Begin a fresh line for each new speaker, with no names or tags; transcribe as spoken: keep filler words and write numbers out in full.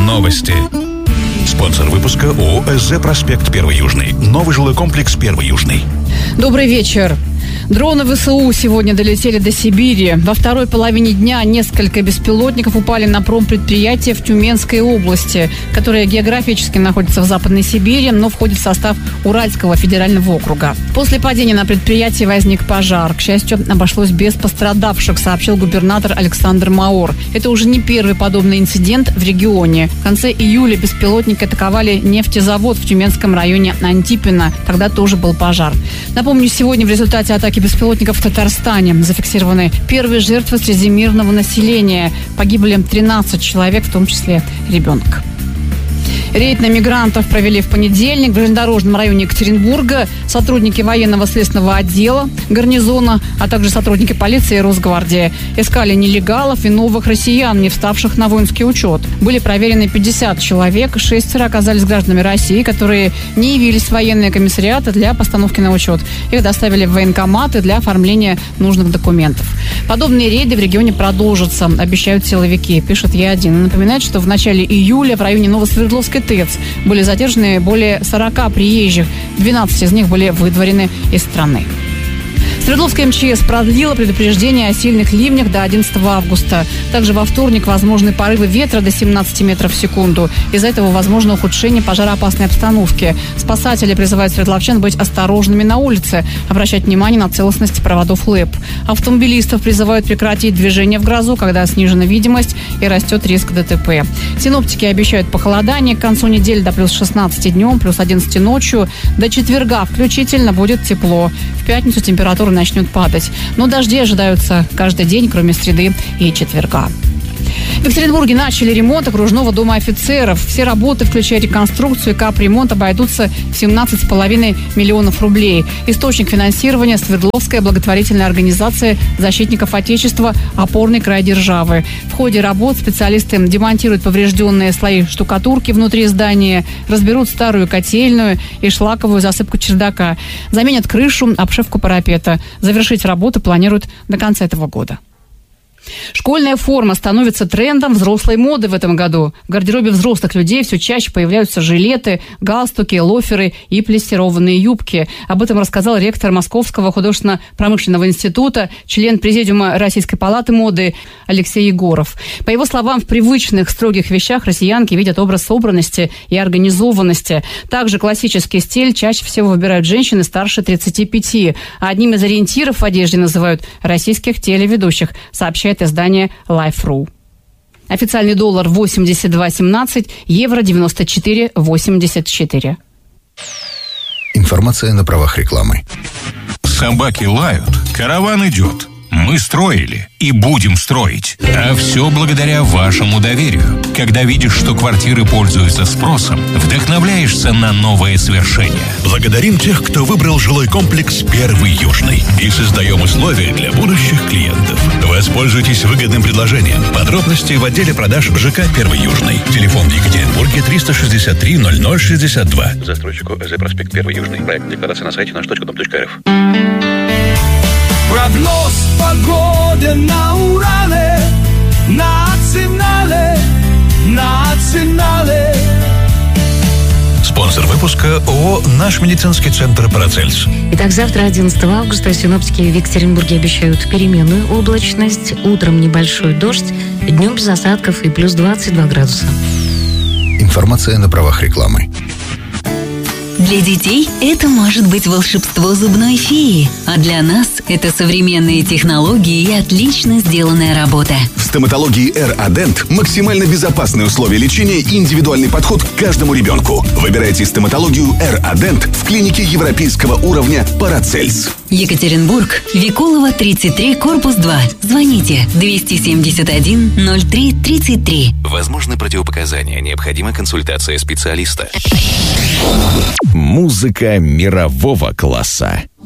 Новости. Спонсор выпуска ООО «СЗ Проспект Первый Южный». Новый жилой комплекс Первый Южный.
Добрый вечер. Дроны ВСУ сегодня долетели до Сибири. Во второй половине дня несколько беспилотников упали на промпредприятие в Тюменской области, которое географически находится в Западной Сибири, но входит в состав Уральского федерального округа. После падения на предприятии возник пожар. К счастью, обошлось без пострадавших, сообщил губернатор Александр Маур. Это уже не первый подобный инцидент в регионе. В конце июля беспилотники атаковали нефтезавод в Тюменском районе Антипино. Тогда тоже был пожар. Напомню, сегодня в результате атаки беспилотников в Татарстане зафиксированы первые жертвы среди мирного населения. Погибли тринадцать человек, в том числе ребенок. Рейд на мигрантов провели в понедельник в железнодорожном районе Екатеринбурга. Сотрудники военного следственного отдела гарнизона, а также сотрудники полиции и Росгвардии искали нелегалов и новых россиян, не вставших на воинский учет. Были проверены пятьдесят человек, шестеро оказались гражданами России, которые не явились в военные комиссариаты для постановки на учет. Их доставили в военкоматы для оформления нужных документов. Подобные рейды в регионе продолжатся, обещают силовики, пишет Е один. Напоминает, что в начале июля в районе Новосвердловской ТЭЦ были задержаны более сорока приезжих. двенадцать из них были выдворены из страны. Свердловская МЧС продлила предупреждение о сильных ливнях до одиннадцатого августа. Также во вторник возможны порывы ветра до семнадцати метров в секунду. Из-за этого возможно ухудшение пожароопасной обстановки. Спасатели призывают свердловчан быть осторожными на улице, обращать внимание на целостность проводов ЛЭП. Автомобилистов призывают прекратить движение в грозу, когда снижена видимость и растет риск ДТП. Синоптики обещают похолодание к концу недели до плюс шестнадцати днем, плюс одиннадцати ночью. До четверга включительно будет тепло. В пятницу температура начнет падать. Но дожди ожидаются каждый день, кроме среды и четверга. В Екатеринбурге начали ремонт окружного дома офицеров. Все работы, включая реконструкцию и капремонт, обойдутся в семнадцать с половиной миллионов рублей. Источник финансирования – Свердловская благотворительная организация защитников Отечества «Опорный край державы». В ходе работ специалисты демонтируют поврежденные слои штукатурки внутри здания, разберут старую котельную и шлаковую засыпку чердака, заменят крышу, обшивку парапета. Завершить работы планируют до конца этого года. Школьная форма становится трендом взрослой моды в этом году. В гардеробе взрослых людей все чаще появляются жилеты, галстуки, лоферы и плессированные юбки. Об этом рассказал ректор Московского художественно-промышленного института, член Президиума Российской палаты моды Алексей Егоров. По его словам, в привычных строгих вещах россиянки видят образ собранности и организованности. Также классический стиль чаще всего выбирают женщины старше тридцати пяти. А одним из ориентиров в одежде называют российских телеведущих, сообщает издание Life точка ру. Официальный доллар восемьдесят два семнадцать, евро девяносто четыре восемьдесят четыре.
Информация на правах рекламы.
Собаки лают, караван идет. Мы строили и будем строить. А все благодаря вашему доверию. Когда видишь, что квартиры пользуются спросом, вдохновляешься на новые свершения. Благодарим тех, кто выбрал жилой комплекс «Первый Южный». И создаем условия для будущих клиентов. Воспользуйтесь выгодным предложением. Подробности в отделе продаж ЖК «Первый Южный». Телефон в Екатеринбурге триста шестьдесят три ноль ноль шестьдесят два. Застройщику ЭЗ Проспект Первый Южный. Проект декларации на сайте наш точка дом точка эр эф.
Прогноз погоды на Урале, национале, национале.
Спонсор выпуска ООО «Наш медицинский центр Парацельс».
Итак, завтра, одиннадцатого августа, синоптики в Екатеринбурге обещают переменную облачность, утром небольшой дождь, днем без осадков и плюс двадцать два градуса.
Информация на правах рекламы.
Для детей это может быть волшебство зубной феи, а для нас это современные технологии и отлично сделанная работа.
В стоматологии Эр-Адент максимально безопасные условия лечения и индивидуальный подход к каждому ребенку. Выбирайте стоматологию Эр-Адент в клинике европейского уровня Парацельс.
Екатеринбург, Викулова, тридцать три, корпус два. Звоните двести семьдесят один ноль три тридцать три.
Возможны противопоказания, необходима консультация специалиста.
Музыка мирового класса.